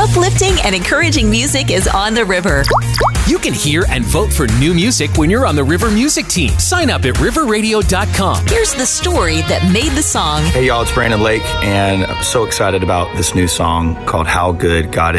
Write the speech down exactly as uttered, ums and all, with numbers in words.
Uplifting and encouraging music is on the river. You can hear and vote for new music when you're on the River Music team. Sign up at river radio dot com. Here's the story that made the song. Hey, y'all, it's Brandon Lake, and I'm so excited about this new song called How Good God